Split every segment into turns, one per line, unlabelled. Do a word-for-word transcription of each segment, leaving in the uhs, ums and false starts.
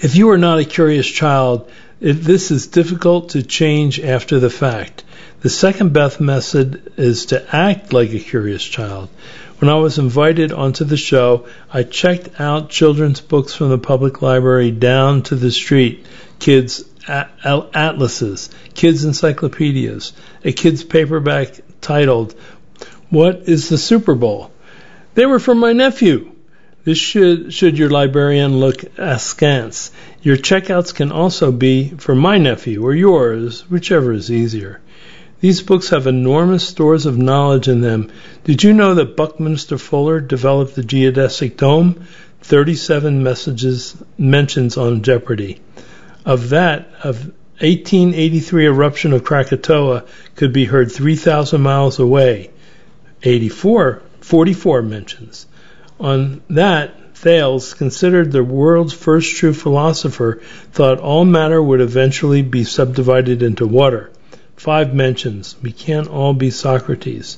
If you are not a curious child, it, this is difficult to change after the fact. The second best method is to act like a curious child. When I was invited onto the show, I checked out children's books from the public library down to the street, kids' atlases, kids' encyclopedias, a kid's paperback titled, "What is the Super Bowl?" They were from my nephew. This should, should your librarian look askance. Your checkouts can also be for my nephew or yours, whichever is easier. These books have enormous stores of knowledge in them. Did you know that Buckminster Fuller developed the geodesic dome? thirty-seven messages mentions on Jeopardy. Of that, of eighteen eighty-three eruption of Krakatoa could be heard three thousand miles away. eighty-four, forty-four mentions. On that, Thales, considered the world's first true philosopher, thought all matter would eventually be subdivided into water. Five mentions. We can't all be Socrates.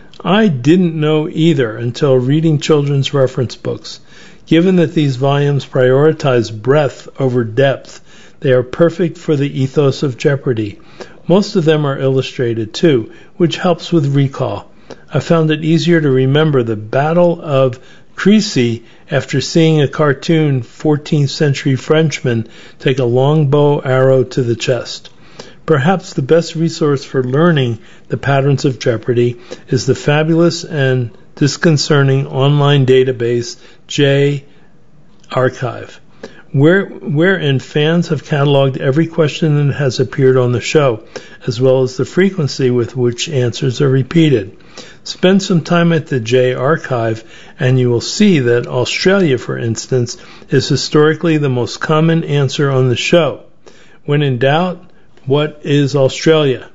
I didn't know either until reading children's reference books. Given that these volumes prioritize breadth over depth, they are perfect for the ethos of Jeopardy. Most of them are illustrated, too, which helps with recall. I found it easier to remember the Battle of Crécy after seeing a cartoon fourteenth century Frenchman take a longbow arrow to the chest. Perhaps the best resource for learning the patterns of Jeopardy is the fabulous and disconcerting online database J Archive, where, wherein fans have cataloged every question that has appeared on the show, as well as the frequency with which answers are repeated. Spend some time at the J Archive, and you will see that Australia, for instance, is historically the most common answer on the show. When in doubt, what is Australia?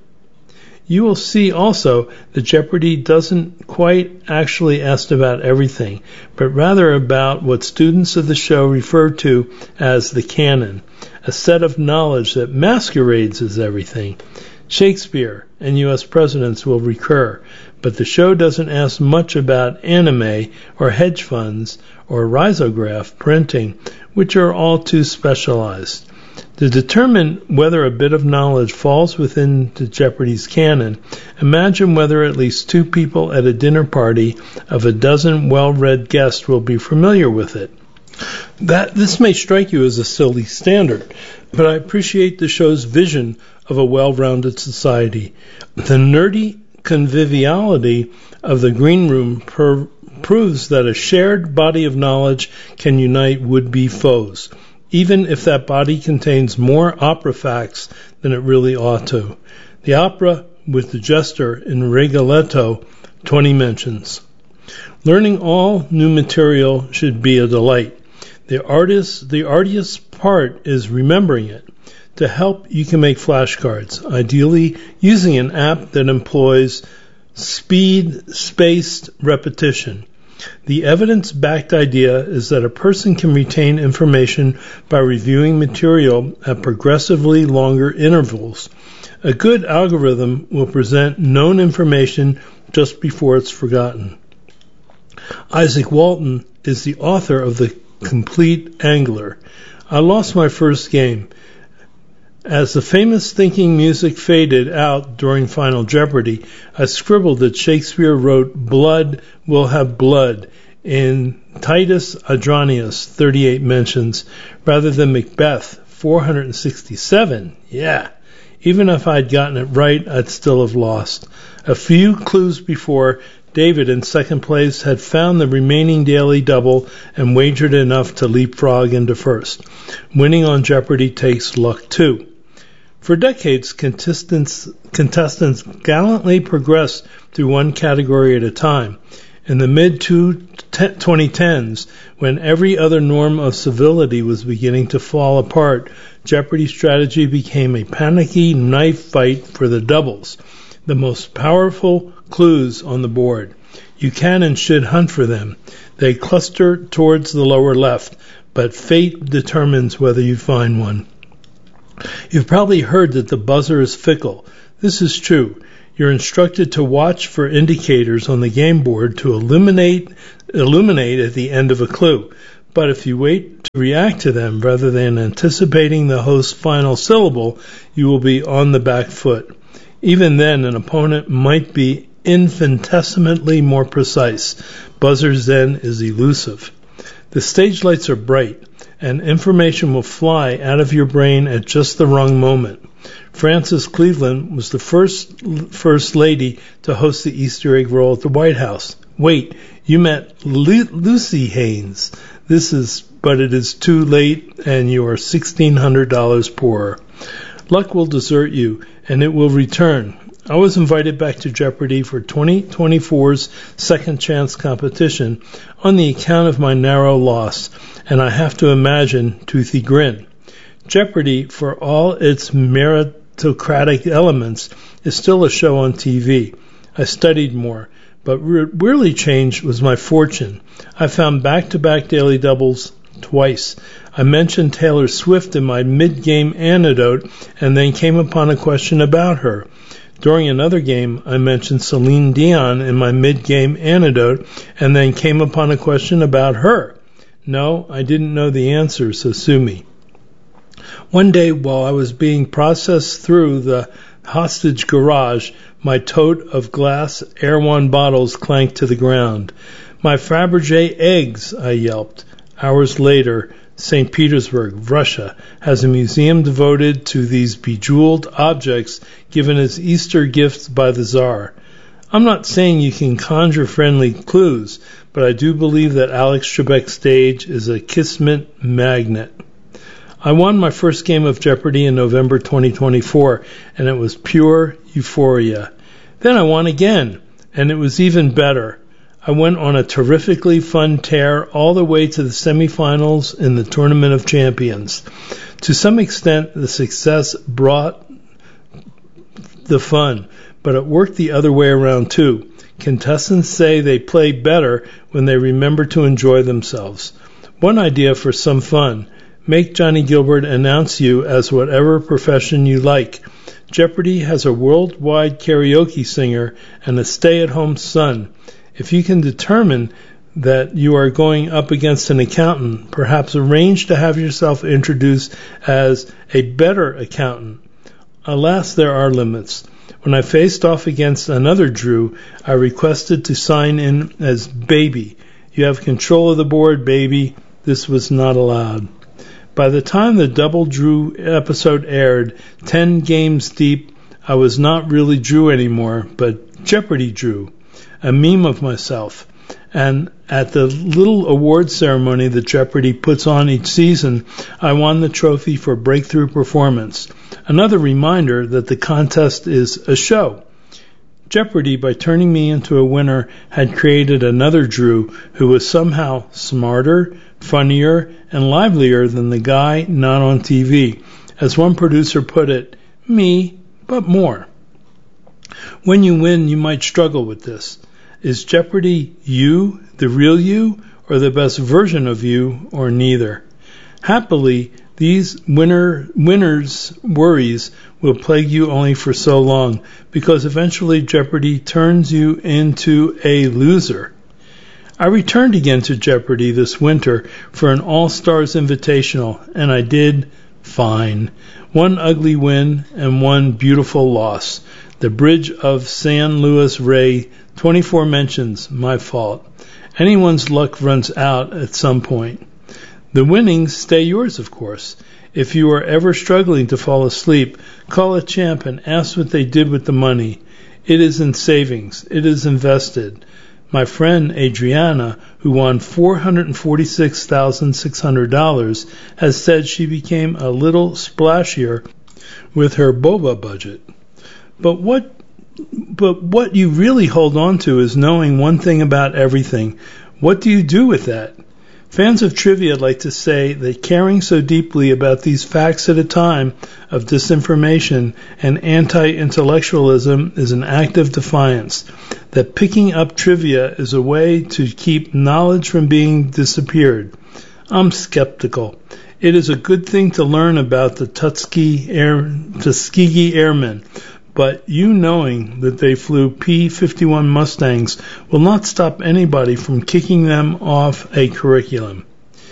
You will see also that Jeopardy doesn't quite actually ask about everything, but rather about what students of the show refer to as the canon, a set of knowledge that masquerades as everything. Shakespeare and U S presidents will recur, but the show doesn't ask much about anime or hedge funds or risograph printing, which are all too specialized. To determine whether a bit of knowledge falls within the Jeopardy's canon, imagine whether at least two people at a dinner party of a dozen well-read guests will be familiar with it. That this may strike you as a silly standard, but I appreciate the show's vision of a well-rounded society. The nerdy conviviality of the green room per- proves that a shared body of knowledge can unite would-be foes, even if that body contains more opera facts than it really ought to. The opera with the jester in Rigoletto, twenty mentions. Learning all new material should be a delight. The artist, the arduous part is remembering it. To help, you can make flashcards, ideally using an app that employs speed-spaced repetition. The evidence-backed idea is that a person can retain information by reviewing material at progressively longer intervals. A good algorithm will present known information just before it's forgotten. Isaac Walton is the author of The Complete Angler. I lost my first game. As the famous thinking music faded out during Final Jeopardy, I scribbled that Shakespeare wrote "Blood will have blood" in Titus Andronicus, thirty-eight mentions, rather than Macbeth, four hundred sixty-seven. Yeah. Even if I'd gotten it right, I'd still have lost. A few clues before, David in second place had found the remaining daily double and wagered enough to leapfrog into first. Winning on Jeopardy takes luck too. For decades, contestants, contestants gallantly progressed through one category at a time. In the mid-twenty tens, when every other norm of civility was beginning to fall apart, Jeopardy strategy became a panicky knife fight for the doubles, the most powerful clues on the board. You can and should hunt for them. They cluster towards the lower left, but fate determines whether you find one. You've probably heard that the buzzer is fickle. This is true. You're instructed to watch for indicators on the game board to illuminate, illuminate at the end of a clue. But if you wait to react to them rather than anticipating the host's final syllable, you will be on the back foot. Even then, an opponent might be infinitesimally more precise. Buzzer Zen is elusive. The stage lights are bright, and information will fly out of your brain at just the wrong moment. Frances Cleveland was the first First Lady to host the Easter egg roll at the White House. Wait, you met Lu- Lucy Haynes. This is, but it is too late, and you are sixteen hundred dollars poorer. Luck will desert you, and it will return. I was invited back to Jeopardy for twenty twenty-four's second chance competition on the account of my narrow loss, and I have to imagine toothy grin. Jeopardy, for all its meritocratic elements, is still a show on T V. I studied more, but what really changed was my fortune. I found back-to-back daily doubles twice. I mentioned Taylor Swift in my mid-game anecdote and then came upon a question about her. During another game, I mentioned Celine Dion in my mid-game anecdote and then came upon a question about her. No, I didn't know the answer, so sue me. One day, while I was being processed through the hostage garage, my tote of glass Erewhon bottles clanked to the ground. My Fabergé eggs, I yelped. Hours later, Saint Petersburg, Russia, has a museum devoted to these bejeweled objects given as Easter gifts by the Tsar. I'm not saying you can conjure friendly clues, but I do believe that Alex Trebek's stage is a kismet magnet. I won my first game of Jeopardy in November twenty twenty-four, and it was pure euphoria. Then I won again, and it was even better. I went on a terrifically fun tear all the way to the semifinals in the Tournament of Champions. To some extent, the success brought the fun, but it worked the other way around too. Contestants say they play better when they remember to enjoy themselves. One idea for some fun: make Johnny Gilbert announce you as whatever profession you like. Jeopardy has a worldwide karaoke singer and a stay-at-home son. If you can determine that you are going up against an accountant, perhaps arrange to have yourself introduced as a better accountant. Alas, there are limits. When I faced off against another Drew, I requested to sign in as Baby. You have control of the board, baby. This was not allowed. By the time the Double Drew episode aired, ten games deep, I was not really Drew anymore, but Jeopardy Drew, a meme of myself. And at the little award ceremony that Jeopardy puts on each season, I won the trophy for breakthrough performance. Another reminder that the contest is a show. Jeopardy, by turning me into a winner, had created another Drew who was somehow smarter, funnier, and livelier than the guy not on T V. As one producer put it, me, but more. When you win, you might struggle with this. Is Jeopardy you, the real you, or the best version of you, or neither? Happily, these winner winners' worries will plague you only for so long, because eventually Jeopardy turns you into a loser. I returned again to Jeopardy this winter for an All-Stars Invitational, and I did fine. One ugly win and one beautiful loss. The Bridge of San Luis Rey, twenty-four mentions, my fault. Anyone's luck runs out at some point. The winnings stay yours, of course. If you are ever struggling to fall asleep, call a champ and ask what they did with the money. It is in savings. It is invested. My friend Adriana, who won four hundred forty-six thousand six hundred dollars, has said she became a little splashier with her boba budget. But what but what you really hold on to is knowing one thing about everything. What do you do with that? Fans of trivia like to say that caring so deeply about these facts at a time of disinformation and anti-intellectualism is an act of defiance, that picking up trivia is a way to keep knowledge from being disappeared. I'm skeptical. It is a good thing to learn about the Tuskegee, Air, Tuskegee Airmen, but you knowing that they flew P fifty-one Mustangs will not stop anybody from kicking them off a curriculum.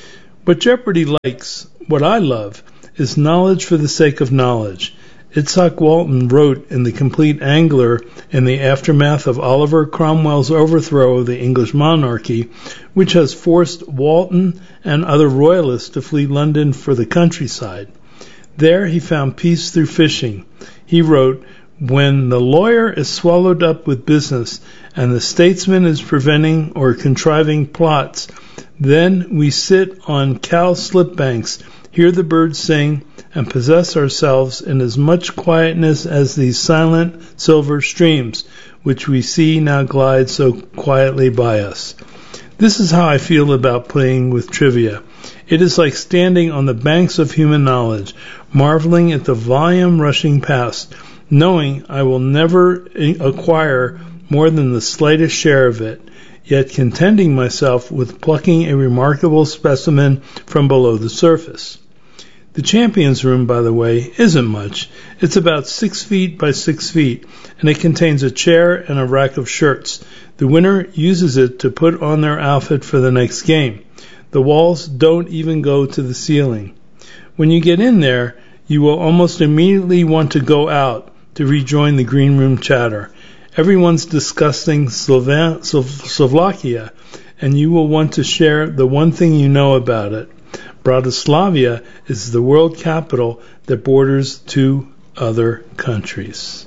What Jeopardy likes, what I love, is knowledge for the sake of knowledge. Itzhak Walton wrote in The Complete Angler in the aftermath of Oliver Cromwell's overthrow of the English monarchy, which has forced Walton and other royalists to flee London for the countryside. There he found peace through fishing. He wrote, "When the lawyer is swallowed up with business and the statesman is preventing or contriving plots, then we sit on cowslip banks, hear the birds sing, and possess ourselves in as much quietness as these silent silver streams, which we see now glide so quietly by us." This is how I feel about playing with trivia. It is like standing on the banks of human knowledge, marveling at the volume rushing past, knowing I will never acquire more than the slightest share of it, yet contenting myself with plucking a remarkable specimen from below the surface. The Champions Room, by the way, isn't much. It's about six feet by six feet, and it contains a chair and a rack of shirts. The winner uses it to put on their outfit for the next game. The walls don't even go to the ceiling. When you get in there, you will almost immediately want to go out to rejoin the green room chatter. Everyone's discussing Sloven- Slovakia, and you will want to share the one thing you know about it. Bratislava is the world capital that borders two other countries.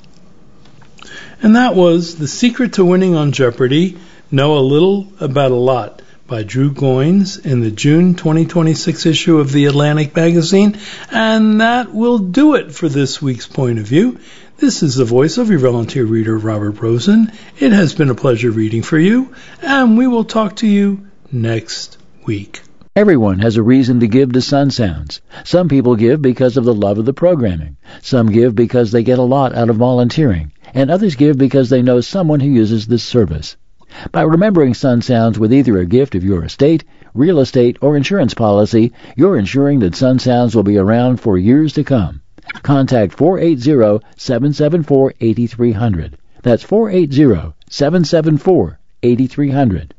And that was The Secret to Winning on Jeopardy! Know a Little About a Lot by Drew Goines in the June twenty twenty-six issue of the Atlantic magazine. And that will do it for this week's Point of View. This is the voice of your volunteer reader, Robert Rosen. It has been a pleasure reading for you, and we will talk to you next week.
Everyone has a reason to give to Sun Sounds. Some people give because of the love of the programming. Some give because they get a lot out of volunteering. And others give because they know someone who uses this service. By remembering Sun Sounds with either a gift of your estate, real estate, or insurance policy, you're ensuring that Sun Sounds will be around for years to come. Contact four eight zero, seven seven four, eight three zero zero. That's four eight zero, seven seven four, eight three zero zero.